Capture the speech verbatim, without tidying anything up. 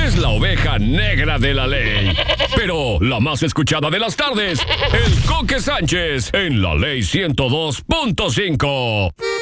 es la oveja negra de la ley. Pero la más escuchada de las tardes, el Coque Sánchez en la Ley ciento dos punto cinco.